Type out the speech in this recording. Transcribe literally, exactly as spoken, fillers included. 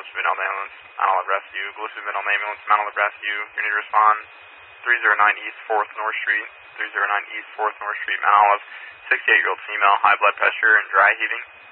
Gillespie Middle Ambulance, Mount Olive Rescue, Gillespie Middle Ambulance, Mount Olive Rescue. You need to respond. three oh nine East fourth North Street, three oh nine East fourth North Street, Mount Olive. sixty-eight-year-old female, high blood pressure and dry heaving.